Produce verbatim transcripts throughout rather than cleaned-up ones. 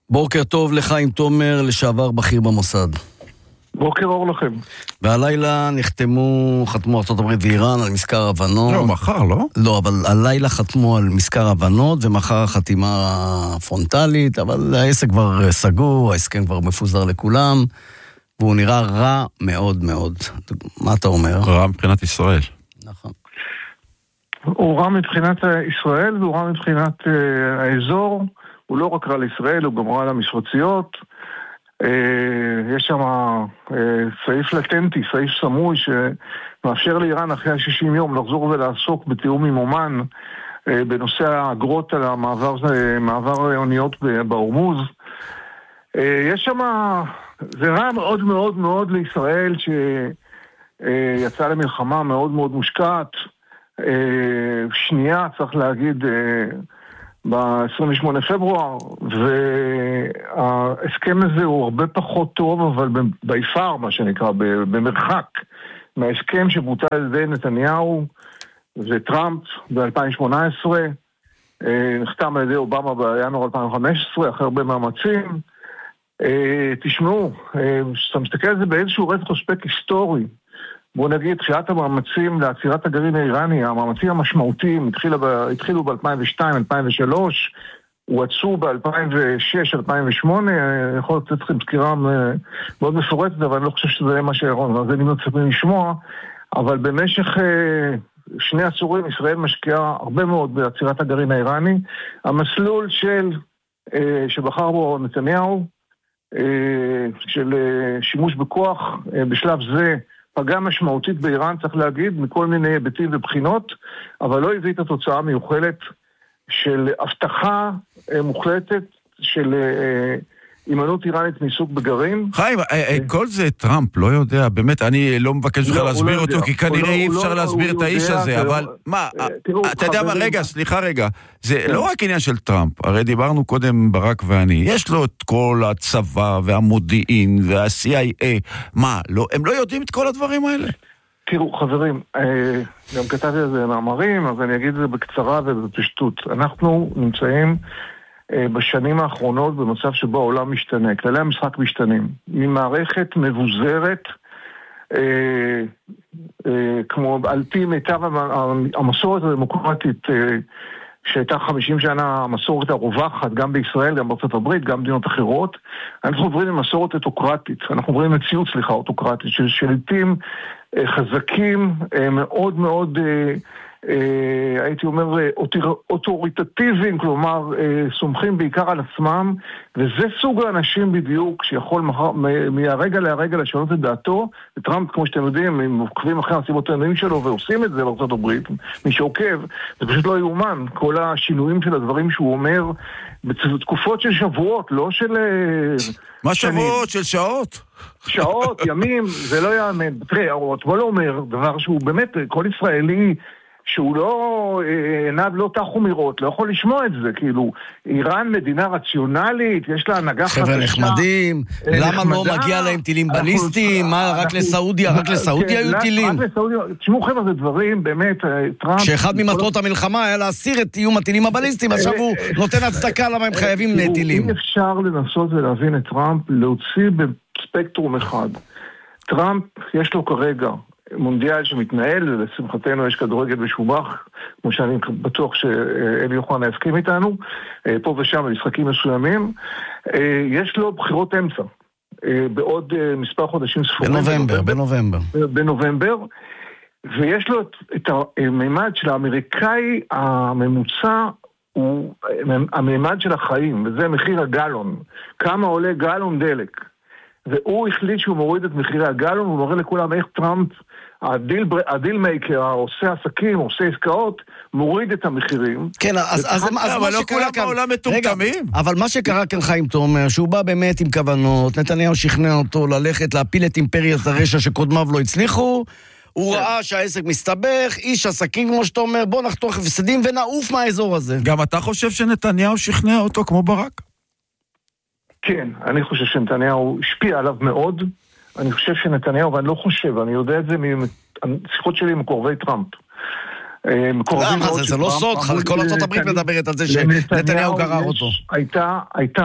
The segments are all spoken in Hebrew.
בוקר טוב לחיים תומר, לשעבר בכיר במוסד. בוקר אור לכם. והלילה נחתמו, חתמו ארצות הברית ואיראן על מזכר הבנות. לא, מחר, לא? לא, אבל הלילה חתמו על מזכר הבנות, ומחר החתימה פרונטלית, אבל העסק כבר סגור, ההסכם כבר מפוזר לכולם, והוא נראה רע מאוד מאוד. מה אתה אומר? רע מבחינת ישראל. נכון. הוא רע מבחינת ישראל, והוא רע מבחינת uh, האזור. הוא לא רק רע לישראל, הוא גם רע למפרציות. Uh, יש שם uh, סעיף לטנטי, סעיף סמוי, שמאפשר לאיראן אחרי שישים יום לחזור ולעסוק בתיאום עם אומן uh, בנושא האגרות על המעבר uh, מעבר אוניות בהורמוז. Uh, יש שם, זה רע מאוד מאוד מאוד לישראל, שיצא uh, למלחמה מאוד מאוד מושקעת. Uh, שנייה, צריך להגיד, uh, ב-עשרים ושמונה פברואר, וההסכם הזה הוא הרבה פחות טוב, אבל ביפר, מה שנקרא, במרחק, מההסכם שבוטל על ידי נתניהו וטראמפ ב-אלפיים שמונה עשרה, נחתם על ידי אובמה בינואר אלפיים וחמש עשרה, אחרי הרבה מאמצים. תשמעו, כשאתה מסתכל על זה באיזשהו רטרוספקט היסטורי, בואו נגיד, תחילת המאמצים לעצירת הגרעין האיראני, המאמצים המשמעותיים התחילו ב-אלפיים ושתיים אלפיים ושלוש, הואצו ב-אלפיים ושש אלפיים ושמונה, יכול להיות שצריכים סקירה מאוד מפורטת, אבל אני לא חושב שזה מה שירון, אז אני מצפים לשמוע, אבל במשך שני עשורים ישראל משקיעה הרבה מאוד בעצירת הגרעין האיראני. המסלול של, שבחר בו נתניהו, של שימוש בכוח, בשלב זה, פגע משמעותית באיראן, צריך להגיד, מכל מיני היבטים ובחינות, אבל לא הביא את התוצאה המיוחלת של הבטחה מוחלטת של אימנות איראנית מסוג בגרעין. חיים, כל זה טראמפ לא יודע, באמת, אני לא מבקש לך להסביר אותו, כי כנראה אי אפשר להסביר את האיש הזה, אבל מה, אתה יודע מה, רגע, סליחה רגע, זה לא רק עניין של טראמפ, הרי דיברנו קודם ברק ואני, יש לו את כל הצבא והמודיעין וה-סי איי איי, מה, הם לא יודעים את כל הדברים האלה? תראו, חברים, גם כתבתי על זה מאמרים, אז אני אגיד את זה בקצרה ובפשטות. אנחנו נמצאים בשנים האחרונות במצב שבו העולם משתנה, כללי המשחק משתנים, ממערכת מבוזרת, אה, אה, כמו על פי מיטב המסורת הדמוקרטית, אה, שהייתה חמישים שנה המסורת הרווחת, גם בישראל, גם בארצות הברית, גם במדינות אחרות, אנחנו עוברים למסורת אוטוקרטית, אנחנו עוברים למציאות, סליחה, אוטוקרטית, של שליטים אה, חזקים, אה, מאוד מאוד... אה, Uh, הייתי אומר אוטוריטטיביים, כלומר uh, סומכים בעיקר על עצמם, וזה סוג האנשים בדיוק שיכול מחר, מהרגע להרגע לשנות את דעתו. וטראמפ, כמו שאתם יודעים, הם עוקבים אחרי הסיבות העניינים שלו ועושים את זה בארצות הברית, מי שעוקב, זה פשוט לא יאומן, כל השינויים של הדברים שהוא אומר בתקופות של שבועות, לא של... מה שבועות? של שעות? שעות, ימים, זה לא יאמן. תראה, אתמול אומר דבר שהוא באמת, כל ישראלי שהוא לא, עיניו לא תחו מראות, לא יכול לשמוע את זה, כאילו, איראן מדינה רציונלית, יש לה הנהגה חדשה. חבר'ה נחמדים, למה לא מגיע להם טילים בליסטיים, מה, רק לסעודיה, רק לסעודיה היו טילים? רק לסעודיה, תשמעו חבר'ה, זה דברים, באמת, טראמפ... שאחד ממטרות המלחמה היה להסיר את איום הטילים הבליסטיים, עכשיו הוא נותן הצדקה למה הם חייבים טילים. אי אפשר לנסות ולהבין את טראמפ, להוציא בספקטרום אחד. טראמפ, יש לו כרגע מונדיאל שמתנהל, ולשמחתנו יש כדורגל משובח, כמו שאני בטוח שאלי יוחנן יסכים איתנו, פה ושם במשחקים מסוימים. יש לו בחירות אמצע, בעוד מספר חודשים ספורים. בנובמבר, בנובמבר. בנובמבר, ויש לו את המימד של האמריקאי הממוצע, הוא המימד של החיים, וזה מחיר הגלון. כמה עולה גלון דלק? והוא החליט שהוא מוריד את מחירי הגלון, הוא מראה לכולם איך טראמפ, הדיל, הדיל מייקר, עושה עסקים, עושה עסקאות, מוריד את המחירים. כן, אז, אז, אז אבל לא כולם בעולם מטומטמים. אבל מה שקרה כאן חיים תומר, שהוא בא באמת עם כוונות, נתניהו שכנע אותו ללכת להפיל את אימפריית הרשע שקודמיו לא הצליחו, הוא ראה שהעסק מסתבך, איש עסקים כמו שאתה אומר, בוא נחתוך הפסדים ונעוף מהאזור הזה. גם אתה חושב שנתניהו שכנע אותו כמו ברק? כן, אני חושב שנתניהו השפיע עליו מאוד. אני חושב שנתניהו, ואני לא חושב, אני יודע את זה משיחות שלי עם מקורבי טראמפ. למה? זה לא סוד, כל ארצות הברית מדברת על זה שנתניהו גרר אותו. הייתה, הייתה,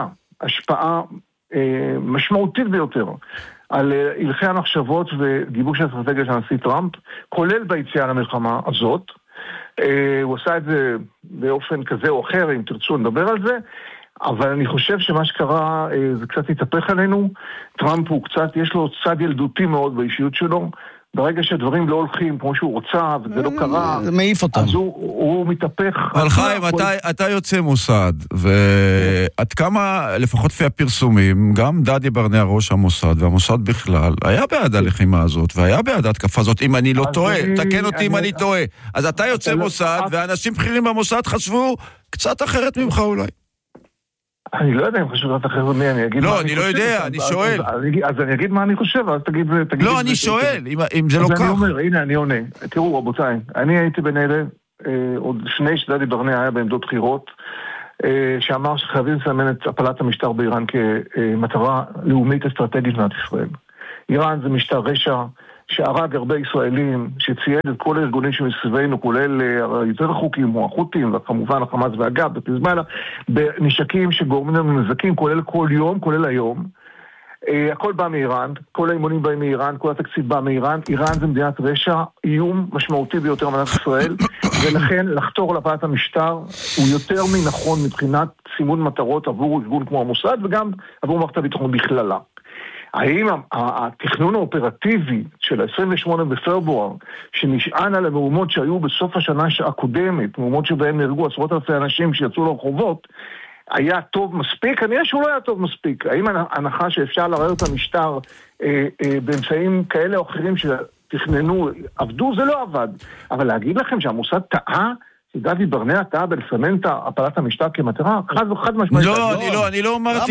השפעה אה, משמעותית ביותר על הלכי המחשבות וגיבוש האסטרטגיה של הנשיא טראמפ, כולל ביציאה למלחמה הזאת. אה, הוא עשה את זה באופן כזה או אחר, אם תרצו נדבר על זה, אבל אני חושב שמה שקרה אה, זה קצת התהפך עלינו. טראמפ הוא קצת, יש לו צד ילדותי מאוד באישיות שלו, ברגע שהדברים לא הולכים כמו שהוא רוצה, וזה לא קרה, זה מעיף אותם. אז הוא, הוא מתהפך. אבל חיים, אתה, אתה יוצא מוסד, ועד כמה, לפחות לפי הפרסומים, גם דדי ברנע ראש המוסד, והמוסד בכלל, היה בעד הלחימה הזאת, והיה בעד ההתקפה הזאת, אם אני לא טועה, תקן אותי אם אני טועה. אז אתה יוצא מוסד, ואנשים בכירים במוסד חשבו קצת אחרת ממך אולי. אני לא יודע אם חשוב לדעת אחרי מי, אני אגיד... לא, אני לא יודע, אני שואל. אז אני אגיד מה אני חושב, אז תגיד... לא, אני שואל, אם זה לא כך. אז אני אומר, הנה, אני עונה. תראו, רבותיי, אני הייתי בין אלה, עוד לפני שדדי ברנע היה בעמדות בחירות, שאמר שחייבים לסמן את הפלת המשטר באיראן כמטרה לאומית אסטרטגית במדינת ישראל. איראן זה משטר רשע, שהרג הרבה ישראלים, שצייד את כל הארגונים שמסביבנו, כולל יותר רחוקים, כמו החות'ים, וכמובן החמאס והגב, וחיזבאללה, בנשקים שגורמים לנו נזקים, כולל כל יום, כולל היום. הכל בא מאיראן, כל האימונים באים מאיראן, כל התקציב בא מאיראן. איראן זה מדינת רשע, איום משמעותי ביותר במדינת ישראל, ולכן לחתור להפלת המשטר הוא יותר מנכון מבחינת סימון מטרות עבור ארגון כמו המוסד, וגם עבור מערכת הביטחון בכללה. האם התכנון האופרטיבי של ה-עשרים ושמונה בפברואר, שנשען על המהומות שהיו בסוף השנה הקודמת, מהומות שבהם נהרגו עשרות אלפי אנשים שיצאו לרחובות, היה טוב מספיק? כנראה שהוא לא היה טוב מספיק. האם ההנחה שאפשר לערער את המשטר אה, אה, באמצעים כאלה או אחרים שתכננו, עבדו? זה לא עבד. אבל להגיד לכם שהמוסד טעה, שדדי ברנע טעה בלסמן את הפלת המשטר כמטרה, חד וחד משמעית. לא, אני לא, אני לא אמרתי.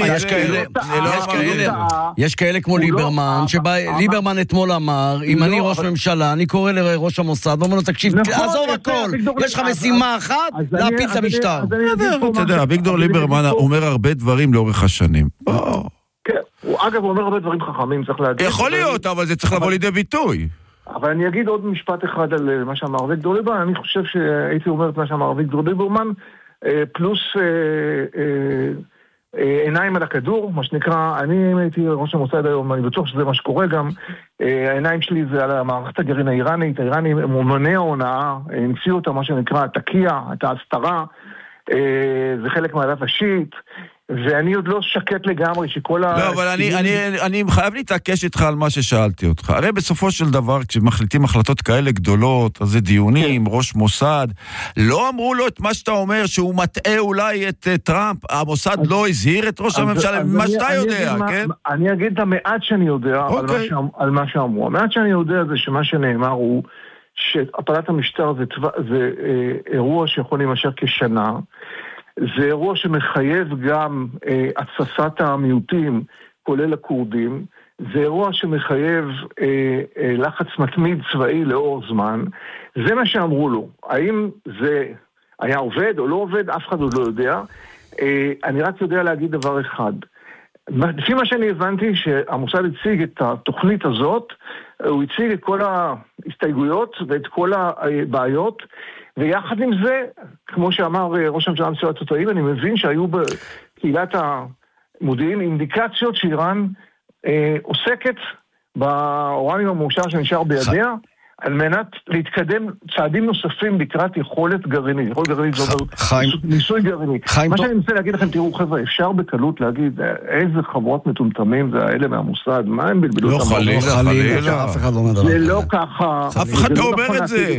יש כאלה כמו ליברמן, שבה ליברמן אתמול אמר, אם אני ראש ממשלה, אני קורא לראש המוסד, ואומר לו, תקשיב, עזוב הכל, יש לך משימה אחת, להפיל את המשטר. אתה יודע, אביגדור ליברמן אומר הרבה דברים לאורך השנים. כן, אגב, הוא אומר הרבה דברים חכמים, צריך להגיד. יכול להיות, אבל זה צריך לבוא לידי ביטוי. אבל אני אגיד עוד משפט אחד על מה שאמר אביגדור ליברמן. אני חושב שהייתי אומר את מה שאמר אביגדור ליברמן, פלוס עיניים על הכדור, מה שנקרא, אני הייתי ראש המוסד היום, אני בטוח שזה מה שקורה גם, העיניים שלי זה על המערכת הגרעין האיראנית, האיראנים הם אומני ההונאה, המציאו אותה מה שנקרא תקיע, את ההסתרה, זה חלק מהדת השיעית, ואני עוד לא שקט לגמרי שכל ה... לא, אבל אני, אני, אני חייב להתעקש איתך על מה ששאלתי אותך. הרי בסופו של דבר, כשמחליטים החלטות כאלה גדולות, אז זה דיונים, ראש מוסד, לא אמרו לו את מה שאתה אומר, שהוא מטעה אולי את טראמפ, המוסד לא הזהיר את ראש הממשלה, מה שאתה יודע, כן? אני אגיד את המעט שאני יודע על מה שאמרו. המעט שאני יודע זה שמה שנאמר הוא שהפלת המשטר זה אירוע שיכול להימשך כשנה, זה אירוע שמחייב גם אה, הצסת המיעוטים, כולל הכורדים. זה אירוע שמחייב אה, אה, לחץ מתמיד צבאי לאור זמן. זה מה שאמרו לו. האם זה היה עובד או לא עובד, אף אחד עוד לא יודע. אה, אני רק יודע להגיד דבר אחד. לפי מה שאני הבנתי, שהמוסד הציג את התוכנית הזאת, הוא הציג את כל ההסתייגויות ואת כל הבעיות, ויחד עם זה, כמו שאמר ראש הממשלה מסיבת העיתונאים, אני מבין שהיו בקהילת המודיעין אינדיקציות שאיראן אה, עוסקת באורניום המאושר שנשאר בידיה, על מנת להתקדם צעדים נוספים לקראת יכולת גרעינית. יכולת גרעינית זה אומר ניסוי גרעיני. מה שאני מנסה להגיד לכם, תראו חבר'ה, אפשר בקלות להגיד איזה חברות מטומטמים זה האלה מהמוסד, מה הם בלבלו את המוסד? לא חלילה, אף אחד לא מדבר. זה לא ככה. אף אחד לא אומר את זה.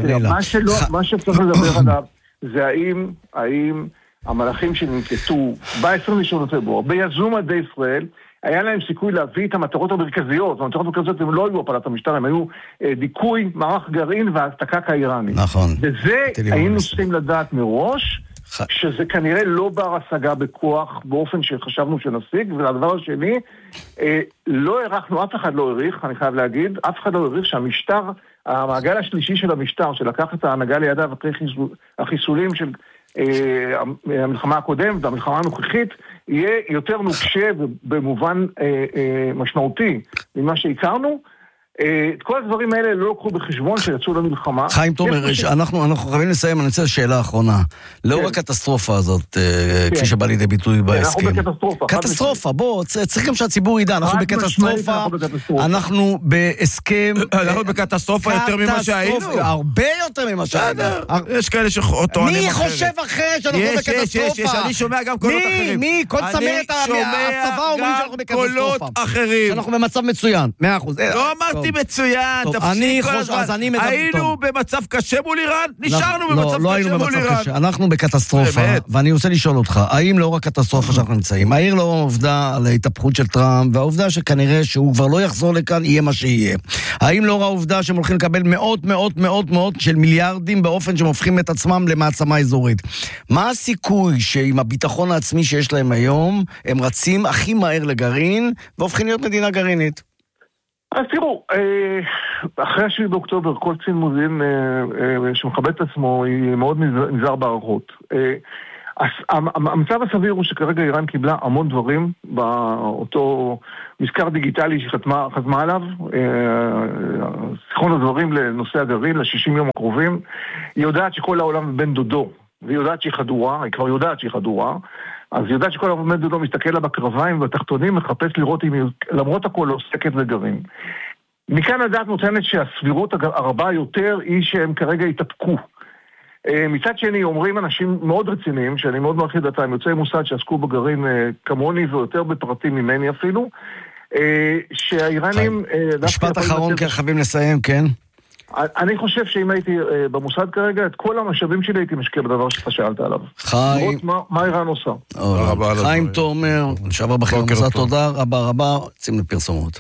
מה שצריך לדבר עליו, זה האם, האם המלאכים שננקטו ב-עשרים ושמונה בפברואר, ביזום עדי ישראל, היה להם סיכוי להביא את המטרות המרכזיות, והמטרות המרכזיות הם לא היו הפלת המשטר, הם היו אה, דיכוי, מערך גרעין והתקק האיראני. נכון. וזה היינו צריכים לדעת מראש, ח... שזה כנראה לא בר השגה בכוח, באופן שחשבנו שנשיג, והדבר השני, אה, לא הערכנו, אף אחד לא העריך, אני חייב להגיד, אף אחד לא העריך שהמשטר, המעגל השלישי של המשטר, שלקח את ההנהגה לידיו אחרי חיסול, החיסולים של אה, המלחמה הקודמת, והמלחמה הנוכחית, יהיה יותר נוקשה במובן אה, אה, משמעותי ממה שהכרנו, את כל הדברים האלה לא לקחו בחשבון שיצאו למלחמה. חיים תומר, אנחנו חייבים לסיים, אני רוצה לשאלה האחרונה. לאור הקטסטרופה הזאת, כפי שבא לידי ביטוי בהסכם. אנחנו בקטסטרופה. קטסטרופה, בוא, צריך גם שהציבור ידע, אנחנו בקטסטרופה, אנחנו בהסכם... אנחנו בקטסטרופה יותר ממה שהיינו. הרבה יותר ממה שהיינו. יש כאלה שטוענים אחרת. מי חושב אחרי שאנחנו בקטסטרופה? יש, יש, אני שומע גם קולות אחרים. מי? מי? כל צמרת הצבא אומרים שאנחנו בקטסטרופה. שאנחנו במצב מצוין, מאה אחוז. לא אמרתי מצוין, תפסיק כל הזמן. היינו במצב קשה מול איראן, נשארנו במצב קשה מול איראן. אנחנו בקטסטרופה, ואני רוצה לשאול אותך, האם לאור הקטסטרופה שאנחנו נמצאים, האם לאור העובדה על ההתהפכות של טראמפ, והעובדה שכנראה שהוא כבר לא יחזור לכאן, יהיה מה שיהיה. האם לאור העובדה שהם הולכים לקבל מאות, מאות, מאות, מאות של מיליארדים באופן שהם הופכים את עצמם למעצמה אזורית? מה הסיכוי שעם הביטחון העצמי שיש להם היום, הם רצים הכי מהר לגרעין, והופכים להיות מדינה גרעינית? אז תראו, אחרי השביעי באוקטובר, כל קצין מודיעין שמכבד את עצמו, היא מאוד נזהר בהערכות. המצב הסביר הוא שכרגע איראן קיבלה המון דברים באותו מזכר דיגיטלי שחתמה עליו, סיכון הדברים לנושא הגרעין, ל-שישים יום הקרובים. היא יודעת שכל העולם בן דודו, והיא יודעת שהיא חדורה, היא כבר יודעת שהיא חדורה, אז היא יודעת שכל העולם בן דודו מסתכל לה בקרביים ובתחתונים, מחפש לראות אם היא, למרות הכל, עוסקת בגרעין. מכאן הדעת נותנת שהסבירות הרבה יותר היא שהם כרגע יתאפקו. מצד שני, אומרים אנשים מאוד רציניים, שאני מאוד מרחיב דעתם, יוצאי מוסד שעסקו בגרעין כמוני ויותר בפרטים ממני אפילו, שהאיראנים... משפט אחרון, כי חייבים לסיים, כן? אני חושב שאם הייתי במוסד כרגע, את כל המשאבים שלי הייתי משקיע בדבר שאתה שאלת עליו. חיים... מה איראן עושה? חיים תומר, לשעבר בכיר במוסד, תודה רבה רבה, יוצאים לפרסומות.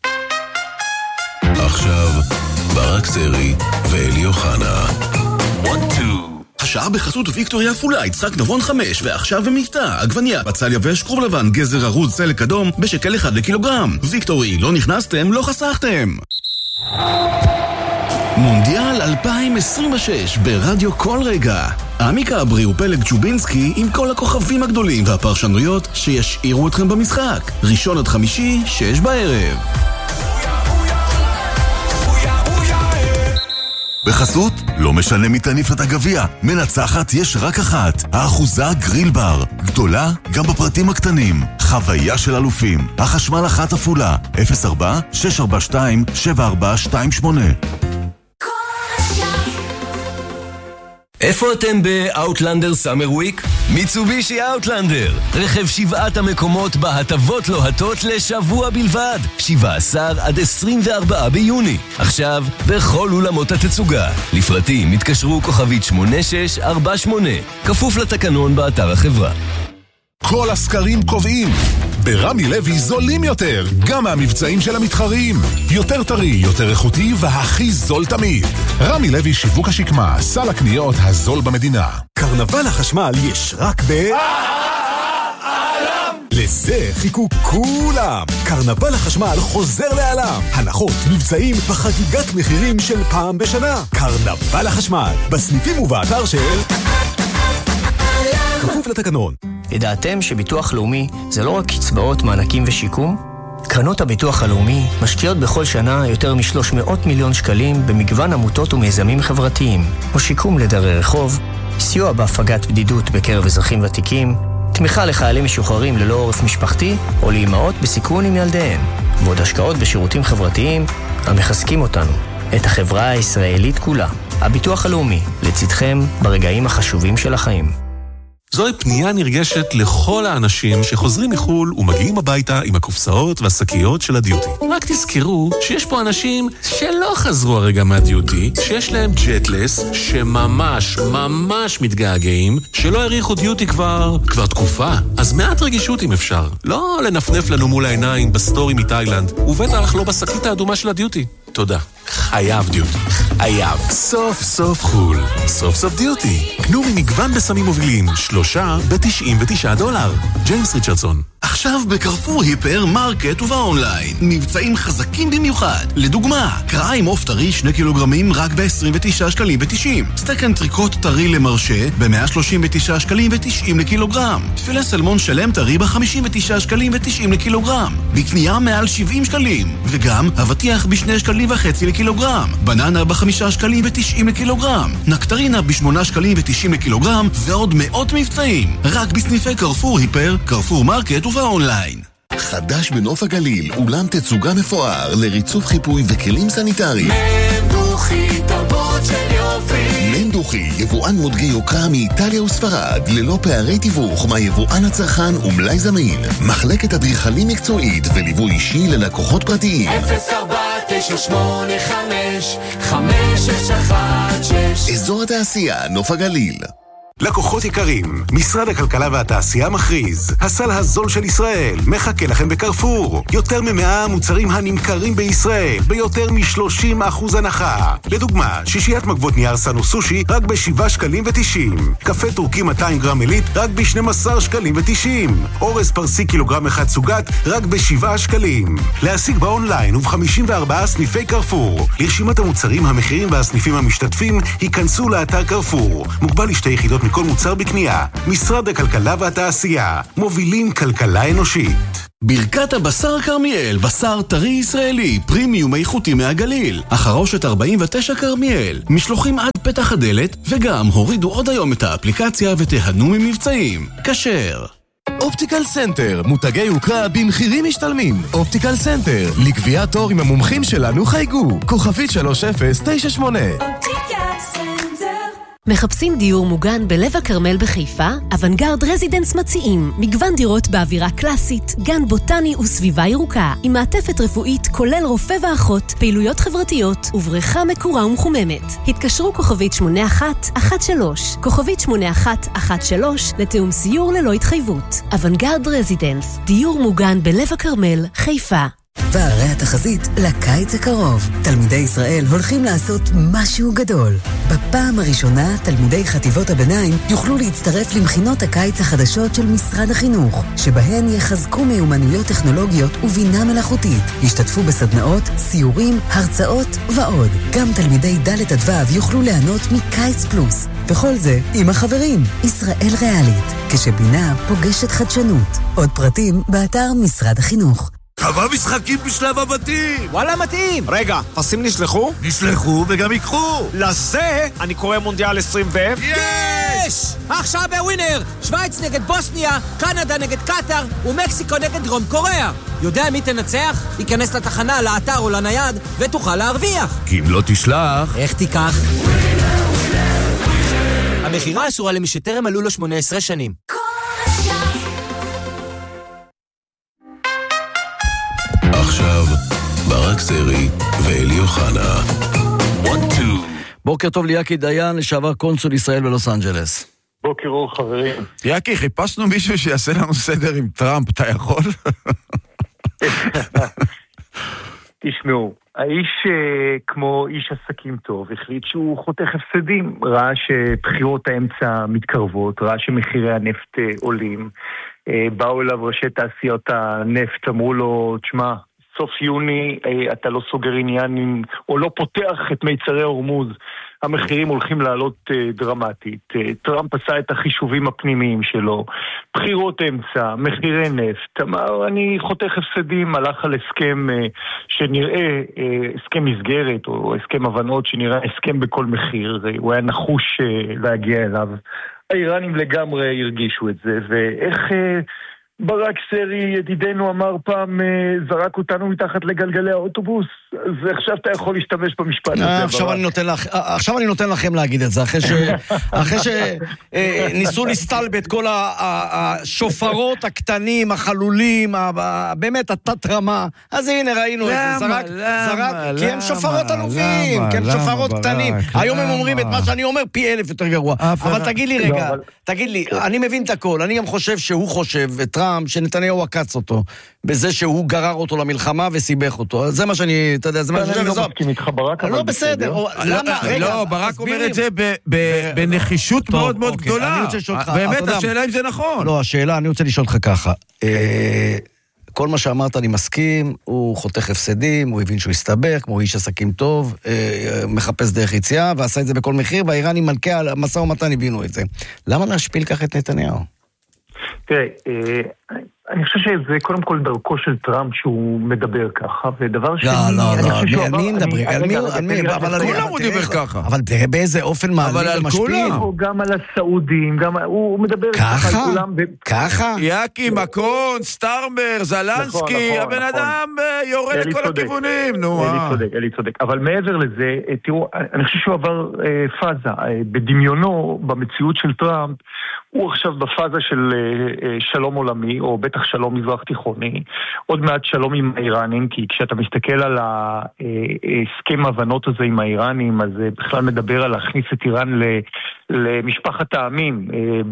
עכשיו, ברק סרי ואלי אוחנה. השעה בחסות ויקטוריה פולה, יצחק נבון חמש, ועכשיו במבטא, עגבניה, בצל יבש, כרוב לבן, גזר ארוז, סלק אדום, בשקל אחד לקילוגרם. ויקטורי, לא נכנסתם, לא חסכתם. מונדיאל אלפיים עשרים ושש ברדיו כל רגע. עמיקה אברי ופלג צ'ובינסקי עם כל הכוכבים הגדולים והפרשנויות שישאירו אתכם במשחק. ראשון עד חמישי, שש בערב. בחסות, לא משנה מי תניף את הגביע, מנצחת יש רק אחת, האחוזה גריל בר, גדולה גם בפרטים הקטנים, חוויה של אלופים, החשמל אחת אפולה, אפס ארבע שש ארבע שתיים שבע ארבע שתיים שמונה. איפה אתם באוטלנדר סאמר וויק? מיצובישי אוטלנדר, רכב שבעת המקומות בהטבות לוהטות לשבוע בלבד, שבעה עשר עד עשרים וארבעה ביוני. עכשיו בכל אולמות התצוגה. לפרטים התקשרו כוכבית שמונה שש ארבע שמונה, כפוף לתקנון באתר החברה. כל הסקרים קובעים, ברמי לוי זולים יותר, גם מהמבצעים של המתחרים. יותר טרי, יותר איכותי והכי זול תמיד. רמי לוי שיווק השקמה, סל הקניות הזול במדינה. קרנבל החשמל יש רק ב... לזה חיכו כולם. קרנבל החשמל חוזר לעלם. הנחות, מבצעים וחגיגת מחירים של פעם בשנה. קרנבל החשמל, בסניפים ובאתר של... כפוף לתקנון. ידעתם שביטוח לאומי זה לא רק קצבאות, מענקים ושיקום? קרנות הביטוח הלאומי משקיעות בכל שנה יותר מ-שלוש מאות מיליון שקלים במגוון עמותות ומיזמים חברתיים, או שיקום לדרי רחוב, סיוע בהפגת בדידות בקרב אזרחים ותיקים, תמיכה לחיילים משוחררים ללא עורף משפחתי, או לאימהות בסיכון עם ילדיהן, ועוד השקעות בשירותים חברתיים המחזקים אותנו, את החברה הישראלית כולה. הביטוח הלאומי, לצדכם ברגעים החשובים של החיים. זוהי פנייה נרגשת לכל האנשים שחוזרים מחול ומגיעים הביתה עם הקופסאות והשקיות של הדיוטי. רק תזכרו שיש פה אנשים שלא חזרו הרגע מהדיוטי, שיש להם ג'טלס, שממש ממש מתגעגעים, שלא העריכו דיוטי כבר, כבר תקופה. אז מעט רגישות אם אפשר. לא לנפנף לנו מול העיניים בסטורי מתאילנד, ובטח לא בשקית האדומה של הדיוטי. תודה. חייב דיוטי. חייב. סוף סוף חול. סוף סוף דיוטי. קנו ממגוון בסמים מובילים, שלושה ב-תשעים ותשעה דולר. ג'יימס ריצ'רדסון. עכשיו בקרפור היפר, מרקט ובאונליין. מבצעים חזקים במיוחד. לדוגמה, קרעיים עוף טרי שני קילוגרמים רק ב-עשרים ותשעה שקלים ותשעים. סטייק אנטריקוט טרי למרשה ב-מאה שלושים ותשעה שקלים ותשעים לקילוגרם. פילה סלמון שלם טרי ב-חמישים ותשעה שקלים ותשעים לקילוגרם. בקנייה מעל שבעים שקלים. וגם אבטיח בשני שקלים וחצי לקילוגרם. בננה בחמישה שקלים ותשעים לקילוגרם. נקטרינה בשמונה שקלים ותשעים לקילוגרם. ועוד מאות מבצעים. רק בסניפי קרפור היפר, קרפור מרקט ובאונליין. חדש בנוף הגליל, אולם תצוגה מפואר לריצוף חיפוי וכלים סניטריים. מנדוכי, תרבות של יופי. מנדוכי, יבואן מותגי יוקרה מאיטליה וספרד, ללא פערי תיווך מהיבואן הצרכן ומלאי זמין. מחלקת אדריכלים מקצועית וליווי אישי ללקוחות פרטיים. אפס ארבע תשע שמונה חמש חמש שש אחת שש. אזור התעשייה, נוף הגליל. לקוחות יקרים, משרד הכלכלה והתעשייה מכריז, הסל הזול של ישראל מחכה לכם בקרפור. יותר ממאה מוצרים הנמכרים בישראל ביותר מ-שלושים אחוז הנחה. לדוגמה, שישיית מגבות נייר סנו סושי רק ב-שבעה שקלים ותשעים. קפה טורקי מאתיים גרם עילית רק ב-שנים עשר שקלים ותשעים. אורז פרסי קילוגרם אחד סוגת רק ב-שבעה שקלים. להשיג באונליין וב-חמישים וארבעה סניפי קרפור. לרשימת המוצרים, המחירים והסניפים המשתתפים, היכנסו לאתר קרפור. מוגבל לשתי יחידות מכל מוצר בקנייה. משרד הכלכלה והתעשייה. מובילים כלכלה אנושית. ברכת הבשר כרמיאל, בשר טרי ישראלי, פרימיום איכותי מהגליל. החרושת ארבעים ותשע כרמיאל. משלוחים עד פתח הדלת, וגם הורידו עוד היום את האפליקציה ותיהנו ממבצעים. כשר. אופטיקל סנטר, מותגי יוקרה במחירים משתלמים. אופטיקל סנטר, לקביעת תור עם המומחים שלנו חייגו. כוכבית שלוש אפס תשע שמונה. אופטיקל סנטר. מחפשים דיור מוגן בלב הכרמל בחיפה? אוונגרד רזידנס מציעים מגוון דירות באווירה קלאסית, גן בוטני וסביבה ירוקה, עם מעטפת רפואית כולל רופא ואחות, פעילויות חברתיות ובריכה מקורה ומחוממת. התקשרו כוכבית שמונה אחת אחת שלוש, כוכבית שמונה אחת אחת שלוש לתאום סיור ללא התחייבות. אוונגרד רזידנס, דיור מוגן בלב הכרמל, חיפה. והרי התחזית לקיץ הקרוב. תלמידי ישראל הולכים לעשות משהו גדול. בפעם הראשונה, תלמידי חטיבות הביניים יוכלו להצטרף למכינות הקיץ החדשות של משרד החינוך, שבהן יחזקו מיומנויות טכנולוגיות ובינה מלאכותית. ישתתפו בסדנאות, סיורים, הרצאות ועוד. גם תלמידי ד' עד ו' יוכלו ליהנות מקיץ פלוס. וכל זה עם החברים. ישראל ריאלית, כשבינה פוגשת חדשנות. עוד פרטים באתר משרד החינוך. כמה משחקים בשלב הבתים! וואלה מתאים! רגע, פסים נשלחו? נשלחו וגם יקחו! לזה אני קורא מונדיאל עשרים ו... יש! עכשיו בווינר! שוויץ נגד בוסניה, קנדה נגד קטר ומקסיקו נגד דרום קוריאה! יודע מי תנצח? ייכנס לתחנה, לאתר או לנייד ותוכל להרוויח! כי אם לא תשלח... איך תיקח? המחירה אסורה למי שטרם מלאו לו שמונה עשרה שנים. עכשיו, ברק סרי ואלי אוחנה. בוקר טוב ליאקי דיין, לשעבר קונסול ישראל בלוס אנג'לס. בוקר אור חברים. יאקי, חיפשנו מישהו שיעשה לנו סדר עם טראמפ, אתה יכול? תשמעו, האיש כמו איש עסקים טוב החליט שהוא חותך הפסדים, ראה שבחירות האמצע מתקרבות, ראה שמחירי הנפט עולים, באו אליו ראשי תעשיות הנפט, אמרו לו, תשמע, סוף יוני אתה לא סוגר עניין או לא פותח את מיצרי הורמוז, המחירים הולכים לעלות דרמטית. טראמפ עשה את החישובים הפנימיים שלו, בחירות אמצע, מחירי נפט, אמר אני חותך הפסדים, הלך על הסכם שנראה הסכם מסגרת או הסכם הבנות שנראה הסכם בכל מחיר, הוא היה נחוש להגיע אליו. האיראנים לגמרי הרגישו את זה, ואיך ברק סרי ידידנו אמר פעם, זרק אותנו מתחת לגלגלי האוטובוס, אז עכשיו אתה יכול להשתמש במשפט הזה. עכשיו אני נותן לך, עכשיו אני נותן לכם להגיד את זה, אחרי ש, אחרי שניסו להסתלבט כל השופרות הקטנים, החלולים, באמת התת-רמה, אז הנה ראינו את זה, זרק, זרק, כי הם שופרות אלופים, כי הם שופרות קטנים. היום הם אומרים את מה שאני אומר פי אלף יותר גרוע. אבל תגיד לי רגע, תגיד לי, אני מבין את הכל, אני גם חושב שהוא חושב, וטראמפ טראמפ, שנתניהו עקץ אותו, בזה שהוא גרר אותו למלחמה וסיבך אותו. זה מה שאני, אתה יודע, זה מה שאני חושב. אני לא מסכים איתך ברק, אבל לא בסדר. לא, ברק אומר את זה בנחישות מאוד מאוד גדולה. באמת, השאלה אם זה נכון. לא, השאלה, אני רוצה לשאול אותך ככה. כל מה שאמרת אני מסכים, הוא חותך הפסדים, הוא הבין שהוא הסתבך, כמו איש עסקים טוב, מחפש דרך יציאה, ועשה את זה בכל מחיר, והאיראנים מלכי המשא ומתן הבינו את זה. למה להשפיל כך את נתניהו? תראה, אני חושב שזה קודם כל דרכו של טראמפ שהוא מדבר ככה, ודבר שני... לא, לא, לא, על מי מדבר? על מי? אבל על כולם הוא דיבר ככה. אבל תראה באיזה אופן מעליב ומשפיל. גם על הסעודים, הוא מדבר ככה על כולם. ככה? יאקי, מקרון, סטארמר, זלנסקי, הבן אדם יורד לכל הכיוונים, נו. אלי צודק, אלי צודק. אבל מעבר לזה, תראו, אני חושב שהוא עבר פאזה. בדמיונו, במציאות של טראמפ, הוא עכשיו בפאזה של שלום עולמי, או בטח שלום מזרח תיכוני, עוד מעט שלום עם האיראנים, כי כשאתה מסתכל על ההסכם הבנות הזה עם האיראנים, אז בכלל מדבר על להכניס את איראן למשפחת העמים,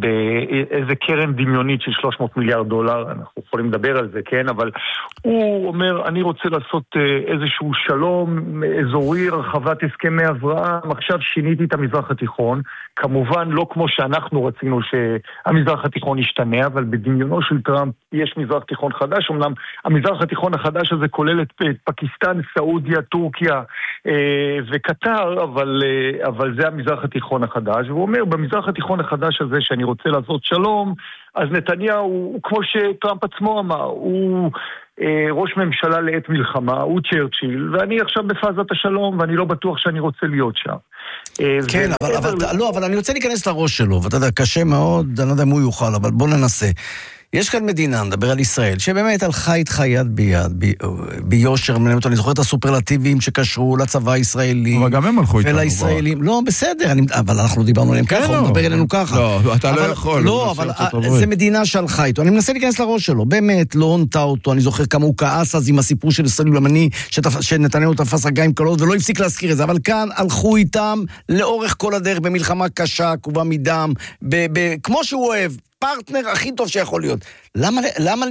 באיזה קרן דמיונית של שלוש מאות מיליארד דולר, אנחנו יכולים לדבר על זה, כן? אבל הוא אומר, אני רוצה לעשות איזשהו שלום אזורי, רחבת הסכמי אברהם, עכשיו שיניתי את המזרח התיכון, כמובן לא כמו שאנחנו רצינו שהמזרח התיכון ישתנה, אבל בדמיונו של טראמפ יש מזרח תיכון חדש, אמנם המזרח התיכון החדש הזה כולל את פקיסטן, סעודיה, טורקיה אה, וקטר, אבל, אה, אבל זה המזרח התיכון החדש, והוא אומר, במזרח התיכון החדש הזה שאני רוצה לעשות שלום, אז נתניהו, הוא, כמו שטראמפ עצמו אמר, הוא אה, ראש ממשלה לעת מלחמה, הוא צ'רצ'יל, ואני עכשיו בפאזת השלום, ואני לא בטוח שאני רוצה להיות שם. אה, כן, אבל, אבל, ל... לא, אבל אני רוצה להיכנס לראש שלו, ואתה יודע, קשה מאוד, אני לא יודע אם הוא יוכל, אבל בוא ננסה. יש כאן מדינה, נדבר על ישראל, שבאמת הלכה איתך יד ביד, ב, ביושר, אני זוכר את הסופרלטיבים שקשרו לצבא הישראלי. אבל גם הם הלכו איתנו. ולישראלים, לא, בסדר, אני, אבל אנחנו דיברנו עליהם ככה, הוא מדבר אלינו ככה. לא, אתה אבל, לא יכול. לא, אבל זה מדינה שהלכה איתו. אני מנסה להיכנס לראש שלו, באמת, לא עונתה אותו, אני זוכר כמה הוא כעס אז עם הסיפור של ישראל למני, שנתניהו תפס רגעים קלות, ולא הפסיק להזכיר את זה, אבל כאן הלכו איתם לאורך כל הדרך, במלחמה קשה, עקובה מדם, ב- ב- כמו שהוא אוהב, פרטנר הכי טוב שיכול להיות. למה, למה,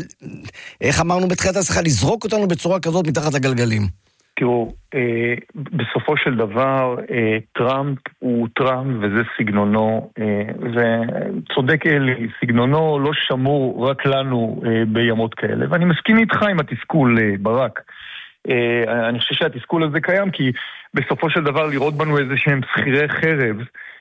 איך אמרנו בתחילת השיחה, לזרוק אותנו בצורה כזאת מתחת לגלגלים? תראו, אה, בסופו של דבר, אה, טראמפ הוא טראמפ וזה סגנונו, אה, וצודק אלי, סגנונו לא שמור רק לנו אה, בימות כאלה, ואני מסכים איתך עם התסכול, אה, ברק. אה, אני חושב שהתסכול הזה קיים, כי בסופו של דבר לראות בנו איזה שהם שכירי חרב,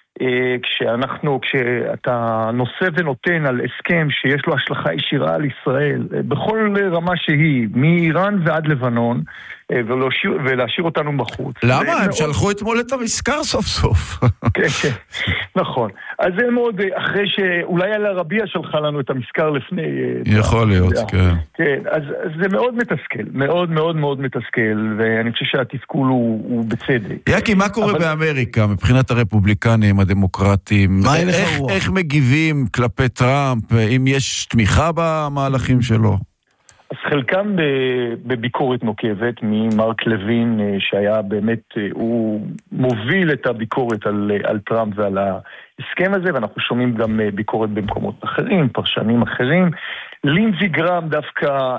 כשאנחנו, כשאתה נושא ונותן על הסכם שיש לו השלכה ישירה על ישראל, בכל רמה שהיא, מאיראן ועד לבנון, ולהשאיר, ולהשאיר אותנו בחוץ. למה? הם מאוד... שלחו אתמול את המזכר סוף סוף. כן, כן, נכון. אז זה מאוד, אחרי שאולי על הרביע שלחה לנו את המזכר לפני... יכול להיות, כן. כן, אז, אז זה מאוד מתסכל, מאוד מאוד מאוד מתסכל, ואני חושב שהתסכול הוא, הוא בצדק. יקי, מה קורה אבל... באמריקה, מבחינת הרפובליקנים, הדמוקרטים? מה איך, איך מגיבים כלפי טראמפ, אם יש תמיכה במהלכים שלו? אז חלקם בביקורת נוקבת ממרק לוין, שהיה באמת, הוא מוביל את הביקורת על, על טראמפ ועל ההסכם הזה, ואנחנו שומעים גם ביקורת במקומות אחרים, פרשנים אחרים. לינזי גרם דווקא,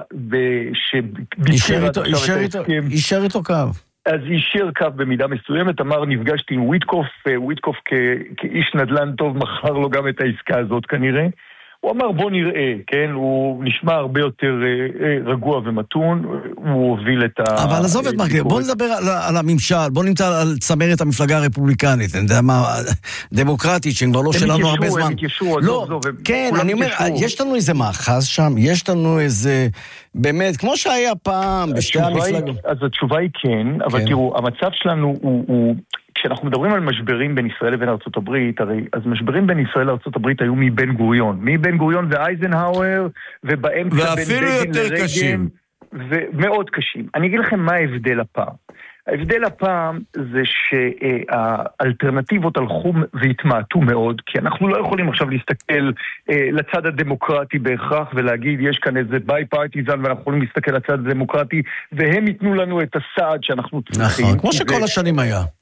שביקר את ההסכם. אישר איתו קו. אז אישר קו במידה מסוימת, אמר נפגשתי עם וויטקוף, וויטקוף כאיש נדל"ן טוב מכר לו גם את העסקה הזאת כנראה. הוא אמר בוא נראה, כן? הוא נשמע הרבה יותר רגוע ומתון, הוא הוביל את ה... אבל עזוב את מרקל, בוא נדבר על, על הממשל, בוא נמצא על צמרת המפלגה הרפובליקנית, אני יודע מה, דמוקרטית, שהם כבר לא שלנו הרבה זמן. הם התיישרו, לא, זו, כן, אני אומר, יש לנו איזה מאחז שם, יש לנו איזה, באמת, כמו שהיה פעם בשתי המפלגות. אז התשובה היא כן, אבל כן. תראו, המצב שלנו הוא... הוא כשאנחנו מדברים על משברים בין ישראל לבין ארצות הברית, הרי, אז משברים בין ישראל לארצות הברית היו מבן גוריון. מבן גוריון ואייזנהאואר, ובאמצע בין בגין לרגן. ואפילו יותר קשים. ומאוד קשים. אני אגיד לכם מה ההבדל הפעם. ההבדל הפעם זה שהאלטרנטיבות הלכו והתמעטו מאוד, כי אנחנו לא יכולים עכשיו להסתכל אה, לצד הדמוקרטי בהכרח ולהגיד יש כאן איזה ביי פרטיזן ואנחנו יכולים להסתכל לצד הדמוקרטי והם ייתנו לנו את הסעד שאנחנו צריכים. נכון, כמו שכל ו... השנים היה.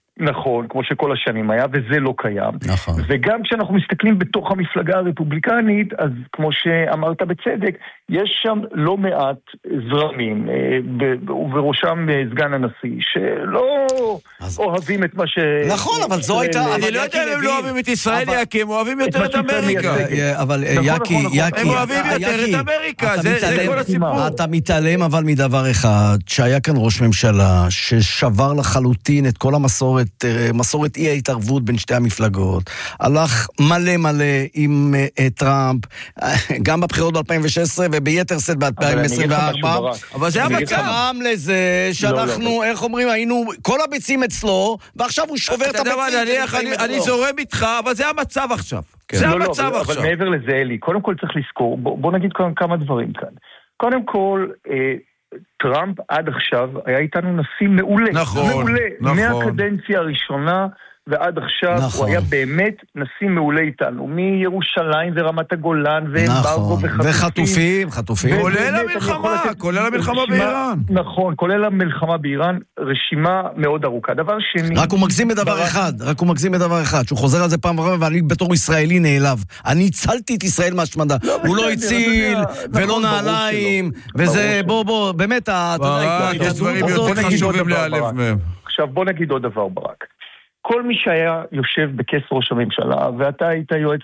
נכון, כמו שכל השנים היה, וזה לא קיים. נכון. וגם כשאנחנו מסתכלים בתוך המפלגה הרפובליקנית, אז כמו שאמרת בצדק, יש שם לא מעט זרמים, ובראשם סגן הנשיא, שלא אוהבים את מה ש... נכון, אבל זו הייתה... אני לא יודע אם הם לא אוהבים את ישראל, יקי, הם אוהבים יותר את אמריקה. אבל יקי, יקי... הם אוהבים יותר את אמריקה, זה כל הסיפור. אתה מתעלם אבל מדבר אחד, שהיה כאן ראש ממשלה, ששבר לחלוטין את כל המסורת, מסורת אי ההתערבות בין שתי המפלגות, הלך מלא מלא עם טראמפ, גם בבחירות ב-אלפיים ושש עשרה וביתר סט ב-אלפיים עשרים וארבע, אבל זה המצב גרם לזה שאנחנו, איך אומרים, היינו כל הביצים אצלו, ועכשיו הוא שובר את הביצים. אני זורם איתך, אבל זה המצב עכשיו. זה המצב עכשיו. אבל מעבר לזה, אלי, קודם כל צריך לזכור, בוא נגיד כמה דברים כאן. קודם כל, טראמפ עד עכשיו היה איתנו נשיא מעולה. נכון, מעולה. נכון. מהקדנציה הראשונה ועד עכשיו נכון. הוא היה באמת נשיא מעולה איתנו. מירושלים ורמת הגולן ואמברגו נכון. וחטופים. וחטופים, חטופים. כולל המלחמה, כולל המלחמה באיראן. נכון, כולל המלחמה באיראן, רשימה מאוד ארוכה. דבר שני... רק הוא מגזים בדבר אחד, רק הוא מגזים בדבר אחד, שהוא חוזר על זה פעם רבה, ואני בתור ישראלי נעלב. אני הצלתי את ישראל מהשמדה. הוא לא הציל, ולא נעליים, וזה, בוא, בוא, באמת, הדברים יותר חשובים להיעלב מהם. עכשיו בוא נגיד עוד דבר, ברק. כל מי שהיה יושב בכס ראש הממשלה, ואתה היית יועץ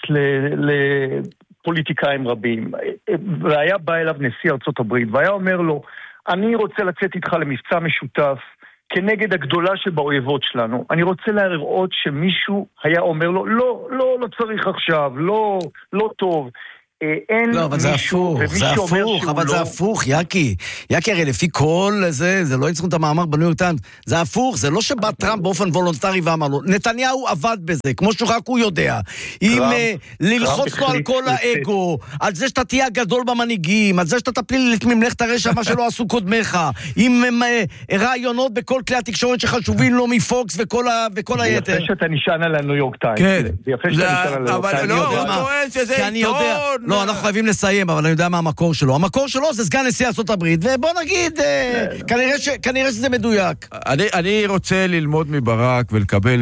לפוליטיקאים רבים, והיה בא אליו נשיא ארצות הברית, והיה אומר לו, אני רוצה לצאת איתך למבצע משותף, כנגד הגדולה שבאויבות שלנו. אני רוצה להראות שמישהו היה אומר לו, לא, לא, לא צריך עכשיו, לא, לא טוב. אין לא, אבל זה הפוך, זה הפוך, אבל זה הפוך, יקי. יקי, הרי לפי כל זה, זה לא יצחון את המאמר בניו יורק טיימס, זה הפוך, זה לא שבא טראמפ באופן וולונטרי ואמר לו, נתניהו עבד בזה, כמו שרק הוא יודע. אם ללחוץ לו על כל האגו, על זה שאתה תהיה הגדול במנהיגים, על זה שאתה תפיל את ממלכת הרשע, מה שלא עשו קודמך, עם רעיונות בכל כלי התקשורת שחשובים לו מפוקס וכל היתר. יפה שאתה נשען על הניו יורק טיימס. כן. יפה שאתה נשען על הניו יורק טיימס. אבל לא, הוא טוען שזה עיתון. לא, אנחנו חייבים לסיים, אבל אני יודע מה המקור שלו. המקור שלו זה סגן נשיא ארצות הברית, ובוא נגיד, כנראה שזה מדויק. אני רוצה ללמוד מברק ולקבל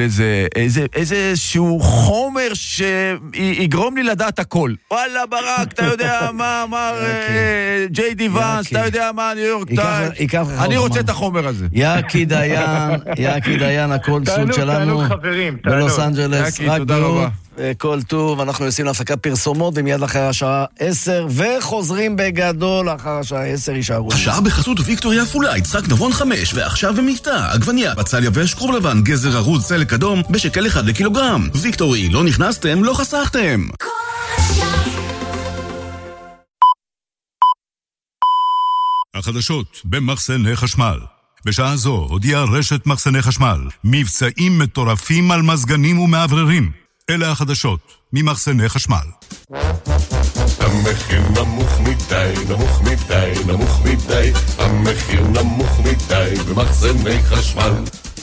איזשהו חומר שיגרום לי לדעת הכל. וואלה, ברק, אתה יודע מה אמר ג'יי די ואנס, אתה יודע מה ניו יורק טיימס. אני רוצה את החומר הזה. יקי דיין, יקי דיין, הקונסול שלנו בלוס אנג'לס. יקי, תודה רבה. כל טוב, אנחנו יוצאים להפסקת פרסומות ומיד לאחר השעה עשר, וחוזרים בגדול לאחר השעה עשר, יישארו. השעה בחסות ויקטוריה פולה, יצחק נבון חמש, ועכשיו במבטא, עגבניה, בצל יבש, כרוב לבן, גזר ארוז, צלק אדום, בשקל אחד לקילוגרם. ויקטורי, לא נכנסתם, לא חסכתם. החדשות במחסני חשמל. בשעה זו הודיעה רשת מחסני חשמל, מבצעים מטורפים על מזגנים ומעבררים. אלה החדשות ממחסני חשמל. המחיר נמוך מדי, נמוך מדי, נמוך מדי, המחיר נמוך מדי במחסני חשמל.